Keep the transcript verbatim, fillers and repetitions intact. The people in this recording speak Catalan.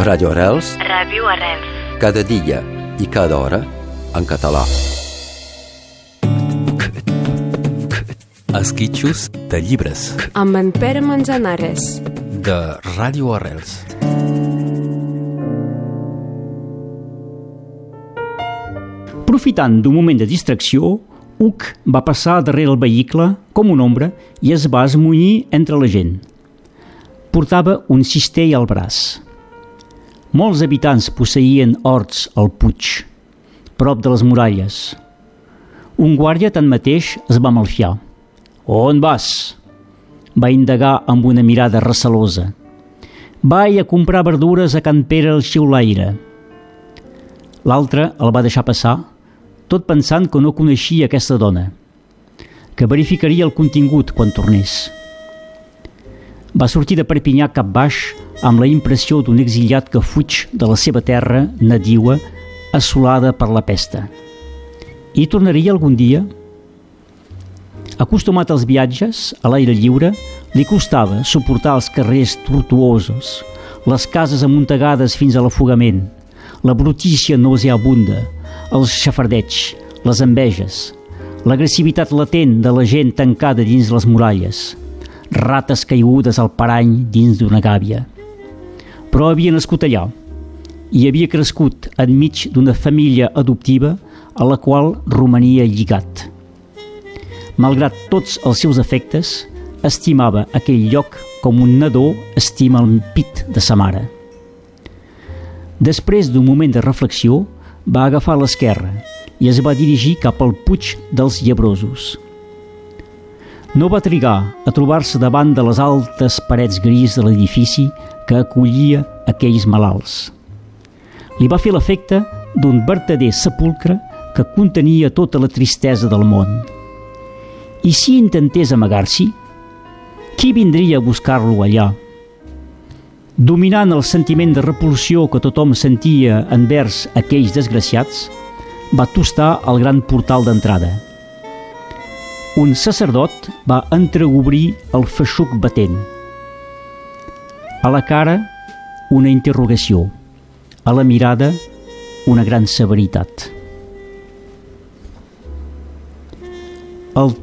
Radio Arrels. Ràdio Arrels. Cada dia i cada hora en català. Esquitxos de llibres. Amb en Pere Manzanares. De Ràdio Arrels. Aprofitant d'un moment de distracció, Hug va passar darrere el vehicle com una ombra i es va esmunyir entre la gent. Portava un cistell al braç. Molts habitants posseïen horts al puig, prop de les muralles. Un guàrdia tanmateix es va malfiar. «On vas?» va indagar amb una mirada recelosa. «Vaig a comprar verdures a Can Pere el xiulaire». L'altre el va deixar passar, tot pensant que no coneixia aquesta dona, que verificaria el contingut quan tornés. Va sortir de Perpinyà cap baix amb la impressió d'un exiliat que fuig de la seva terra nadiua assolada per la pesta. Hi tornaria algun dia? Acostumat als viatges, a l'aire lliure, li costava suportar els carrers tortuosos, les cases amuntegades fins a l'afogament, la brutícia nauseabunda, els xafardeig, les enveges, l'agressivitat latent de la gent tancada dins les muralles, rates caigudes al parany dins d'una gàbia. Però havia nascut allà i havia crescut enmig d'una família adoptiva a la qual romania lligat. Malgrat tots els seus efectes, estimava aquell lloc com un nadó estima el pit de sa mare. Després d'un moment de reflexió, va agafar l'esquerra i es va dirigir cap al Puig dels Llebrosos. No va trigar a trobar-se davant de les altes parets gris de l'edifici que acollia aquells malalts. Li va fer l'efecte d'un vertader sepulcre que contenia tota la tristesa del món. I si intentés amagar-s'hi, qui vindria a buscar-lo allà? Dominant el sentiment de repulsió que tothom sentia envers aquells desgraciats, va tostar el gran portal d'entrada. Un sacerdot va entregobrir el feixuc batent. A la cara, una interrogació. A la mirada, una gran severitat. El